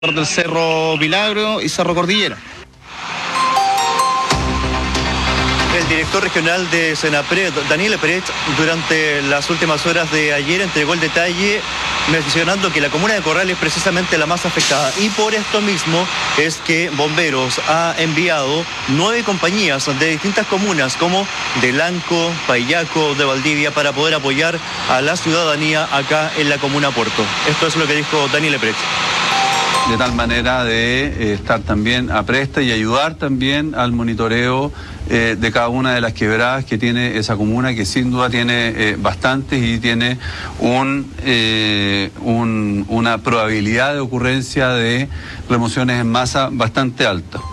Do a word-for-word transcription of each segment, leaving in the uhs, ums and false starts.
del Cerro Milagro y Cerro Cordillera. El director regional de Senapred, Daniel Lepret, durante las últimas horas de ayer entregó el detalle mencionando que la comuna de Corral es precisamente la más afectada y por esto mismo es que Bomberos ha enviado nueve compañías de distintas comunas como de Lanco, Payaco, de Valdivia para poder apoyar a la ciudadanía acá en la comuna Puerto. Esto es lo que dijo Daniel Lepret. De tal manera de eh, estar también a presta y ayudar también al monitoreo eh, de cada una de las quebradas que tiene esa comuna, que sin duda tiene eh, bastantes y tiene un, eh, un, una probabilidad de ocurrencia de remociones en masa bastante alta.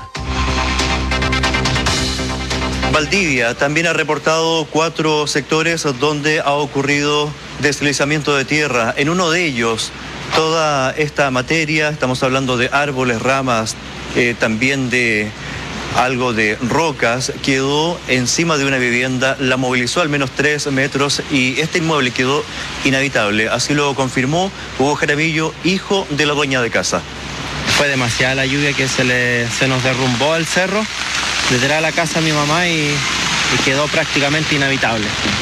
Valdivia también ha reportado cuatro sectores donde ha ocurrido deslizamiento de tierra. En uno de ellos, toda esta materia, estamos hablando de árboles, ramas, eh, también de algo de rocas, quedó encima de una vivienda, la movilizó al menos tres metros y este inmueble quedó inhabitable. Así lo confirmó Hugo Jaramillo, hijo de la dueña de casa. Fue demasiada la lluvia que se, le, se nos derrumbó el cerro, detrás de la casa a mi mamá y, y quedó prácticamente inhabitable.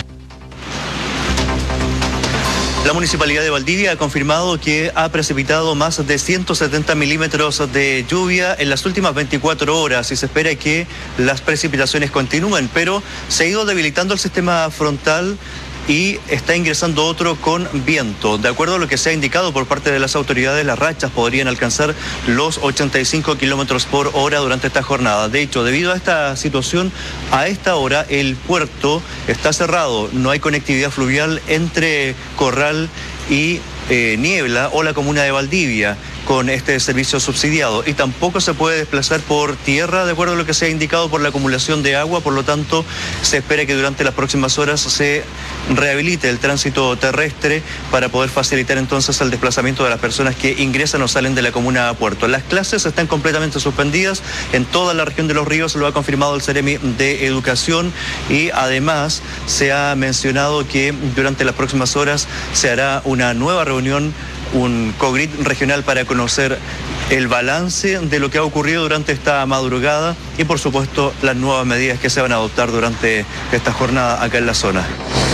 La Municipalidad de Valdivia ha confirmado que ha precipitado más de ciento setenta milímetros de lluvia en las últimas veinticuatro horas y se espera que las precipitaciones continúen, pero se ha ido debilitando el sistema frontal y está ingresando otro con viento. De acuerdo a lo que se ha indicado por parte de las autoridades, las rachas podrían alcanzar los ochenta y cinco kilómetros por hora durante esta jornada. De hecho, debido a esta situación, a esta hora el puerto está cerrado. No hay conectividad fluvial entre Corral y eh, Niebla o la comuna de Valdivia con este servicio subsidiado y tampoco se puede desplazar por tierra de acuerdo a lo que se ha indicado por la acumulación de agua. Por lo tanto, se espera que durante las próximas horas se rehabilite el tránsito terrestre para poder facilitar entonces el desplazamiento de las personas que ingresan o salen de la comuna a Puerto. Las clases están completamente suspendidas en toda la región de Los Ríos, lo ha confirmado el Ceremi de Educación y además se ha mencionado que durante las próximas horas se hará una nueva reunión, un COGRIT regional para conocer el balance de lo que ha ocurrido durante esta madrugada y por supuesto las nuevas medidas que se van a adoptar durante esta jornada acá en la zona.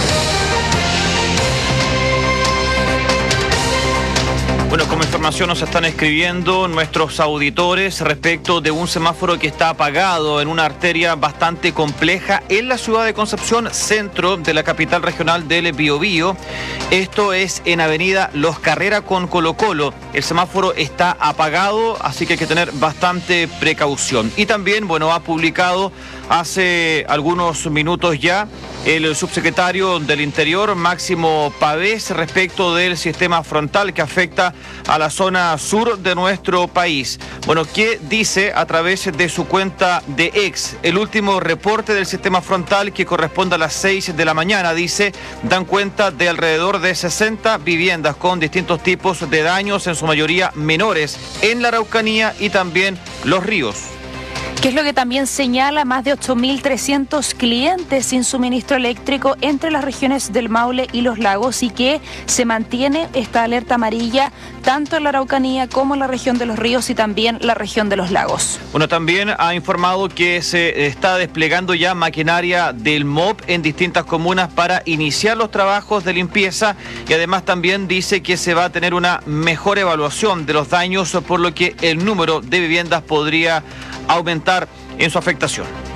Bueno, como información nos están escribiendo nuestros auditores respecto de un semáforo que está apagado en una arteria bastante compleja en la ciudad de Concepción, centro de la capital regional del Biobío. Esto es en avenida Los Carrera con Colo Colo. El semáforo está apagado, así que hay que tener bastante precaución. Y también, bueno, ha publicado hace algunos minutos ya el subsecretario del Interior, Máximo Pavés, respecto del sistema frontal que afecta a la zona sur de nuestro país. Bueno, ¿qué dice a través de su cuenta de X? El último reporte del sistema frontal, que corresponde a las seis de la mañana, dice, dan cuenta de alrededor de sesenta viviendas con distintos tipos de daños, en su mayoría menores, en la Araucanía y también Los Ríos. Que es lo que también señala más de ocho mil trescientos clientes sin suministro eléctrico entre las regiones del Maule y los lagos y que se mantiene esta alerta amarilla tanto en la Araucanía como en la región de Los Ríos y también la región de los lagos. Bueno, también ha informado que se está desplegando ya maquinaria del M O P en distintas comunas para iniciar los trabajos de limpieza y además también dice que se va a tener una mejor evaluación de los daños, por lo que el número de viviendas podría aumentar en su afectación.